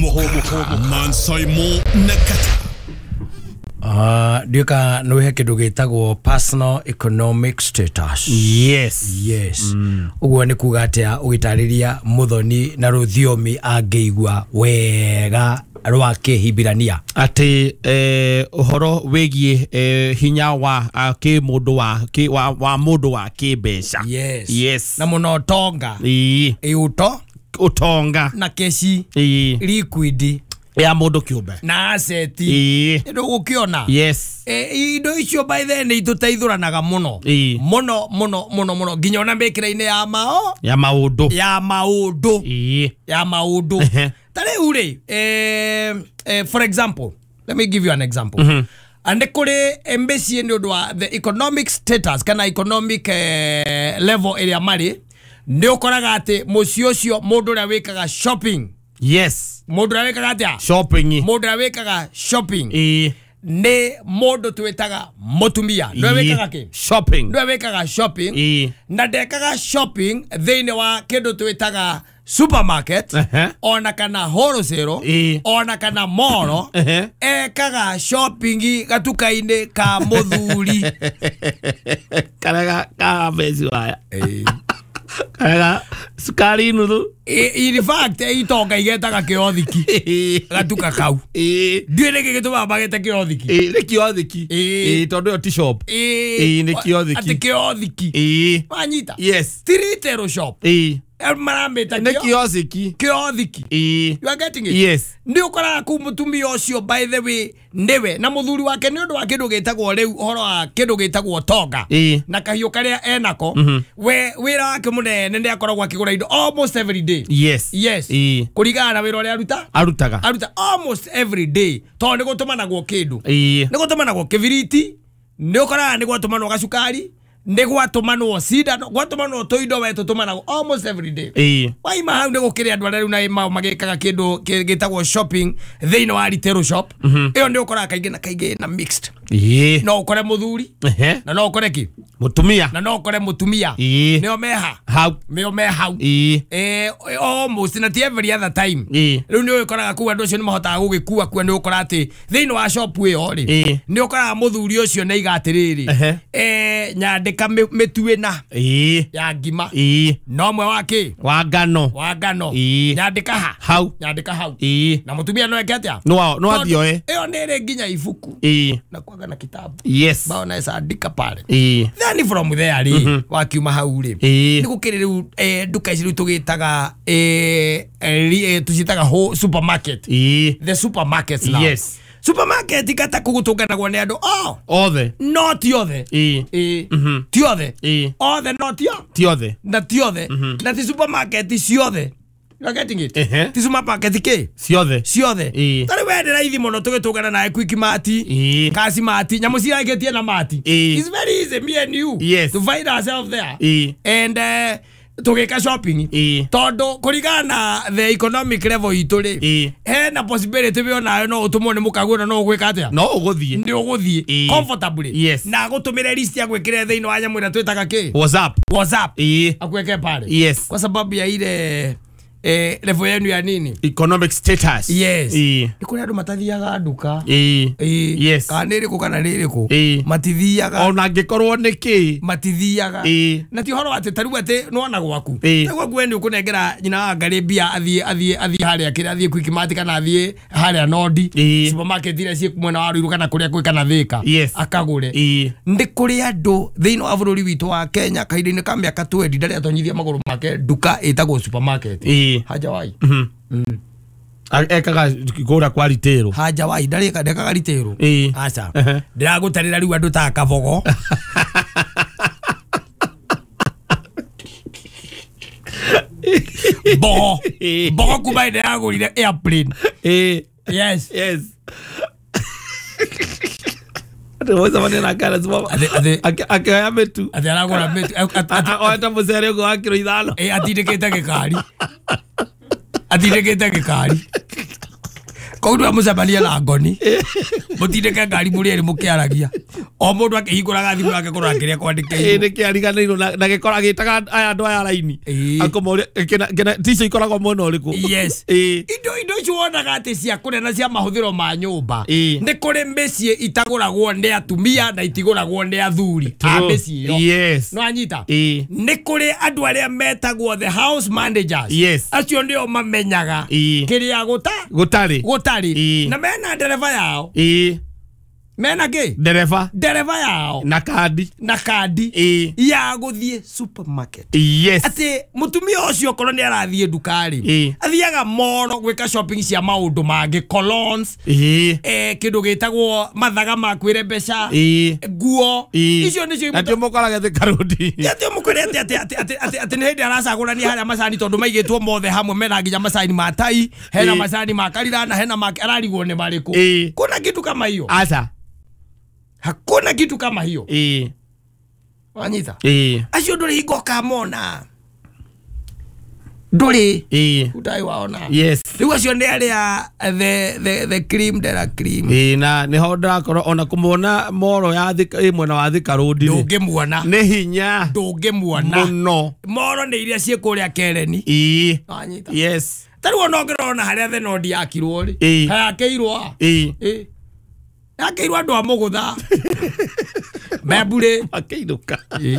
Mansai Mo Nakata. Duka nuhe kidu gitagwo personal economic status. Yes. Uguo ni kuga atia ugitariria muthoni na ruthiomi angeigua wega rwa kihibirania ati uhoro wegie hinya wa ki mundu wa mundu wa kibeca. Yes. Na muno tonga. Utonga na keshi liquid ya mundu kiumbe na asset ndu gukiona. Indo icio by the ni ituteithuranaga muno muno nginya ona mbikira-ini ya maundu tare uri for example, let me give you an example. And kuri embassy ni undu wa the economic status kana economic level area mari ni ukoraga ati mucio ucio mundu uria wikaga shopping. Mundu uria wikaga atia mundu uria wikaga shopping ni mundu twitaga mutumia. Ndio wikaga ki shopping na ndekaga shopping thiini wa kindu twitaga supermarket ona kana wholesale ona kana mall ekaga shopping gatuka-ini ka muthuri karaga ka bezi waya karaga sukari nuthu in fact itonga igetaga kiothiki gatuka kau ndiye gituma bagete kiothiki tondu yo t-shop ni kiothiki ati kiothiki manyita tritero shop marameta kiothiki you are getting it. Ndio kora ku mutumia ucio by the way ndiwe na muthuri wake ni undu wa kindu gitagwo riu horo wa kindu gitagwo tonga na kahiu karia enako we wira wake munene ndi akoragwo akigura indo almost every day. Kurigana na wira uria arutaga almost every day to ni gutumanagwo kindu ni gutumanagwo kibiriti ni ukora ni gutumanwo gacukari ni gwatumanwo cida gwatumanwo toindo we tutumanagwo almost every day. Wai mahau ni gukiri andu aria na imao magikaga kindu gitagwo shopping thiini wa retail shop iyo ndi ukora kaingi na mixed no ukore muthuri na no ukore ki mutumia na no ukore mutumia nio meha hau almost na every other time riu ni ukora ku andu cio ni mahotaga gugikua ni ukora ati thiini wa shop iyo ri ni ukora muthuri ucio ni igatiriri nyandika mituena ya ngima no mwe wake wa ngano nyandika hau na mutumia no eketia no athioe iyo ni ri nginya ibuku na kwaga na kitabu bao na andika pale then from there ri wakiuma hau ri ni gukiri riu duka ici riu tugitaga tucitaga supermarket the supermarkets now. Supermarket kata kugutunganagwo ni andu othe no ti othe ti othe othe no ti othe na ti othe na ti supermarket ciothe. You are getting it? Ti supermarket ke ciothe tari wende raithi muno tugitungana na Quick Mart Kasi Mart nyamu ciragetie na Mart. It's very easy me and you to find ourselves there and tugika shopping tondu kurigana the economic level ituri na possibility we onayo no utumwo ni mukagura no gwika atia no uguthie ndi uguthie comfortably na gutumira list ya gwikira thiini wa nyamu ira twitaga ki WhatsApp akweke pale kwa sababu ya ile level yenu ya nini economic status. Ni kuri andu matathiaga nduka kana iriku kana ririku matithiaga ona ngikorwo niki matithiaga na ti horo ati taru ati nona gwaku niguo gwendi ukunengera nyina ngari bia athie haria kira athie Quick Mart kana athie haria Nodi supermarket ire cie kumwena wa Ruiru kana kuria kana Thika akagure ndi kuri andu thiini wa bururi witu wa Kenya kahinda-ini ka miaka 20 ndari atonyithia maguru make nduka itagwo supermarket hajawai ekaga gura kwa retail hajawai ndarika ndekaga retail acha ndiragutarira riu andu ta kabogo bogo kuma inde agurire airplane yes Rosa manena cara zuma akaya metu aragora metu ata musere go akiro idalo atirikete gikari Koguo mucabania na ngoni. Mutindeke ngari muri mukiaragia. O mundu akihinguraga thimu yake korwo akiria kwandike. Ni kiariganirwo na gikora gitaga aya andu aya laini. Akomoria kena ticio ikoragwo mwena uriku. Yes. Indo icio wonaga ati cia kunena cia mahuthiro ma nyumba. Ni kuri mĩciĩ itaguragwo ni atumia na itiguragwo ni athuri. Mĩciĩ yo. Yes. No anyita. Ni kuri andu aria metagwo the house managers. Yes. Acio ndio mamenyaga kiria gutari. Na mena ndereva yao. Mena ki? Ndereva yao. Na kadi. Ya guthie supermarket. Yes. Ati mutumia ucio korwo ni arathie ndukari. Athiaga moro gwika shopping cia maundu mangi, colognes. Kindu gitagwo mathaga makwire mbeca. Nguo. Icio nicio atio mukoraga Thika Road. Atio mukwire ati ni hindi aracagurania haria macani tondu maigitwo mothe hamwe mena nginya macani ma tai, hena macani ma karira na hena ararigwo ni mariku. Kuna kitu kama hiyo. Asa. Hakuna kitu kama hiyo. Wanyita. Acio nduri hingo kamona. Nduri. Utai waona. Yes. Riu acio ndi aria the cream de la cream. Na ni ho ndakoro ona kumona moro ya Thika mwena wa Thika Road. Ndungimuona. Ni hinya. Ndungimuona. Muno. Moro ni iria cie kuria Kereni. Wanyita. Yes. Tari wona ngirona haria the nodi yakirwo ri. Hayakeirwo. Yakeirwo andu a mugutha. Mebure akeiruka.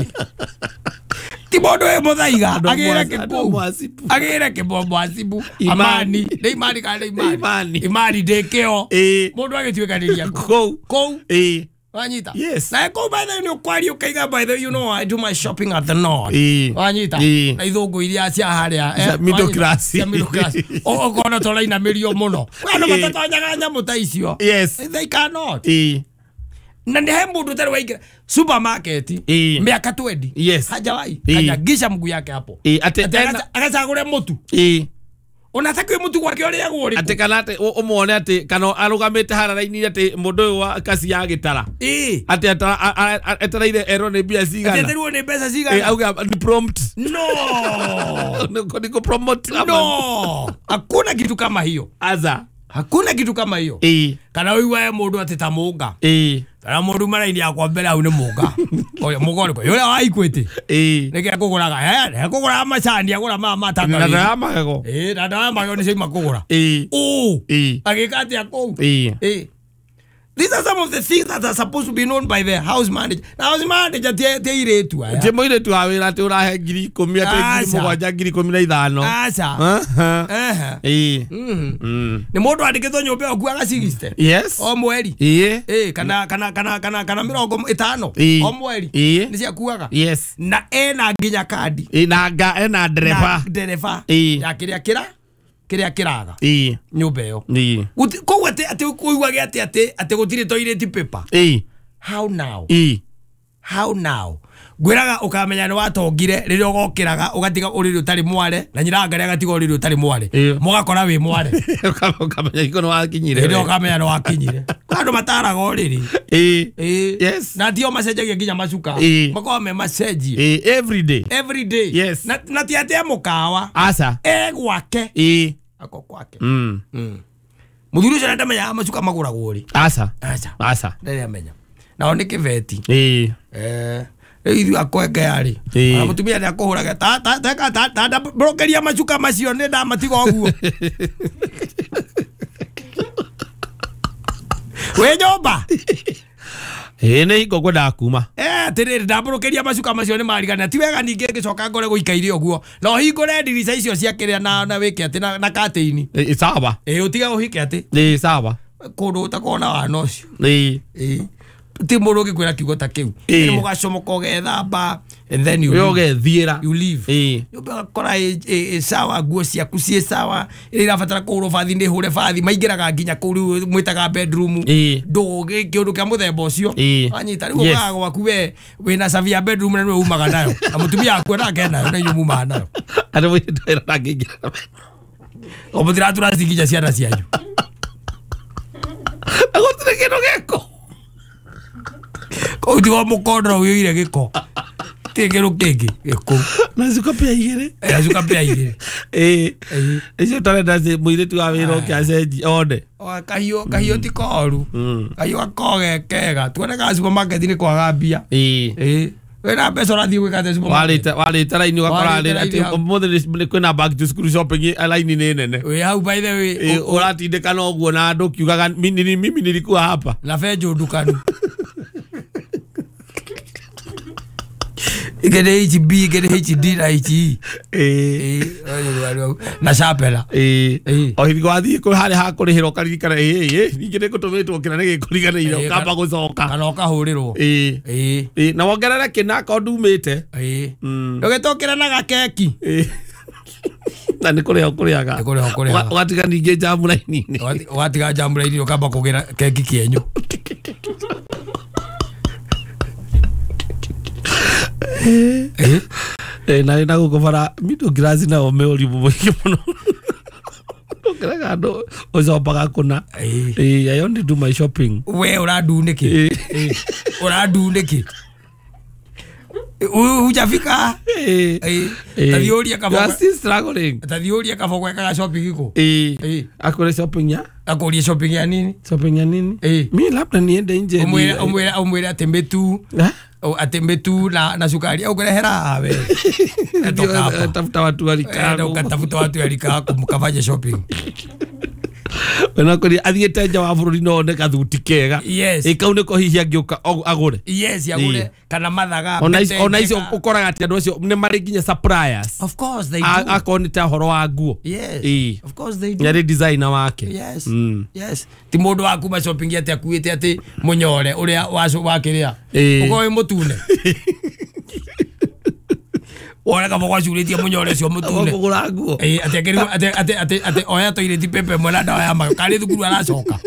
Ti mundu e muthaiga agire kibo. Agire kibo mwasibu. Amani. Imani dekeo. Mundu agituikaniria kou. Wanyita. Yes. Na ko by the no kwari ukaiga by the I do my shopping at the north. Wanyita. Na ithungu iria cia haria middle class. O kona tola ina mirio muno. Ano matatonyaga nyamu ta icio. Yes. They cannot. Na ni he mundu tare waigira supermarket miaka 20. Yes. Hajawai kanyagisha mguu yake hapo. Akachagure mutu. Unataka mutu gwake uri yaguri. Ati kana ati umuone ati kana arugamite hararaini ati mundu wa kasi ya gitara. Ati ataraire ero ne bia cigana. Ati ero ne besa cigana. Auga ni prompt. No. Niko promote. No. Hakuna kitu kama hiyo. Aza. Hakuna kitu kama hiyo. Kana wewe mundu atita munga. Kana mundu maraini yakwa mbere au ni munga. Oya mugore ko. Yule aikwete. Niki akuguraga. Akugura macani agura mama taka. Na ndama yako. Na ndama yako ni sema kugura. Agikati yako. These are some of the things that are supposed to be known by the house manager. Now, house manager, they tu. Temo ile tu awira tu urahe ngiri 10 ate ngiri 7 ngiri 15. Asa. Ni mundu andikitwo nyumba oku agasigiste. Yes. O mweri. Kana 50 o mweri. Ni cia kuaga. Yes. Na ena nginya kadi. Ena ndereva. Ya kiria kiraga nyumba iyo ko ati kuigwage ati gutire toilet paper. How now gwiraga ukamenya ni watongire ririo gokiraga ugatiga uriri utari mware na nyiranga ria gatiga uriri utari mware mugakora wi mware ukamenya ikono wakinyire ririo ukamenya no wakinyire andu mataraga uriri. Yes. Na tio macenjagia nginya macuka makwa me macenji every day. Yes. Na ti ate mukawa asa gwake ako kwake muthuru cio ndamenya macuka maguragwo ri asa ndere amenya na oni kiveti ithu akwenge yari mutumia ni akuhuraga ta brokeria macuka macio ni ndamatiga oguo we nyomba ni hingo kwenda kuma tiriri ndambũrũkĩria macuka macio nĩ marigana ti wega ningĩ ngĩcoka ngore gũikaire ũguo no hingũre ndirica icio cia kĩrĩa na wĩke atĩ na katĩini sawa ũtiga ũhike atĩ sawa kũndũ ũtakona wana ũcio ti mũndũ ũngĩkwĩra kiugo ta kĩu nĩ mũgacomoka ũgethamba and then you leave ũgakora sawa nguo ciaku ciĩ sawa ĩrĩa irabatara kũhũrwo bathi nĩ hũre bathi maingĩraga nginya kũu rĩu mwĩtaga bedroom ndũgĩ kĩũndũ kĩa mũthemba ũcio anyita rĩu ũkaga gwaku we wĩna cabi ya bedroom na nĩwe umaga nayo na mũtumia waku nake nayo na inyuĩ mumaga nayo andũ mwĩtwĩra na ngĩingĩra o mũtiratura cikinya ciana cianyu agũtirĩ kĩndũ gĩko kũu tigo mũkondoro ũyũire gĩko Tegero kege eko na zuka pia igere azuka pia igere ejo tare ndaze muire tu awiro kya seji ode kahio ti koru kahio akoge kega tuone ka supermarket ni kwa gambia wena pesa rathi gwika te supermarket walita raini wakora ati mothe kwina back to school shopping line ni nene we how by the way uratindika no guo na andu kiugaga mimi nilikuwa hapa na fejo dukanu igere HB igere HD na HE na chapela o hithi gwathi ko hare ha kurihiro karirikana ningire gutumitwo kina ni gikuriganire kamba gucoka kana ukahurirwo na wongerere kina ko ndumite ndugitokira na gakeki na ni kuriaga watiga ninge jamu laini watiga jamu laini ukamba kugira keki kienyu na na gukobara middle class na omeori mumoike muno okeraga ando ozopaga kuna I only do my shopping we uradu niki hujafika tadioria kama you are still struggling tadioria kama kwa shopping iko akore shopping ya akoria shopping ya nini mimi labda niende nje umwera tembetu atembetu na sukari au kurehera we tafuta watu alikako ukatafuta watu alikako mkafanya shopping wena kuri athiete nja wa bururi no ndeka thuti kega ikau niko hihi angiuka agure agure kana mathaga ona icio ukoraga ati andu acio ni mari nginya suppliers of course they do akonita horo wa nguo of course they do yari designer wake yes ti mundu wa kuma shopping ati akuite ati munyore uria wakiria ukoe mutune ora kama kwa shule tia munyore cio mutune kugura nguo ati oya toilet pepe mwana dawa ya ma kali thukuru aracoka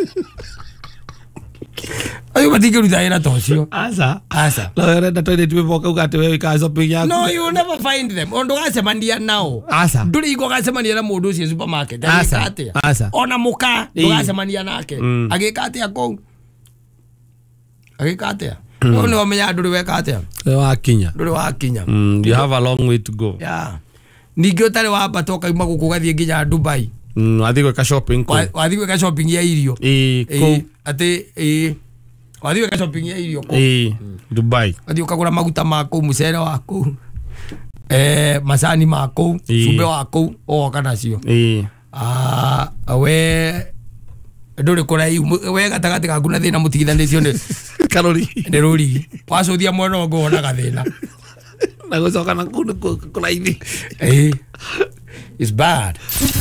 ayo batige rutaira tocio asa la renda toilet pepe ukauga ati wewe ka shopping yako no you never find them ondo gacemandia nao nduri igo gacemandia na mundu cio supermarket asa ona muka gacemandia nake agika atia ko agika atia no no menya nduri weka atia wakinya you have a long way to go ningi utari wa batoka ima guku gathie nginya Dubai wathi gweka shopping ko wathi gweka shopping ya irio ati wathi gweka shopping ya irio ko Dubai wathi ukagura maguta mako mucere wako masani mako sube wako o kana cio we nduri kurai we gatagati gaku na thina mutigithanĩcio nĩ karori nĩ rũrigi wacuthia mwena ũngĩ wonaga thĩna na gucoka na kũraithi it's bad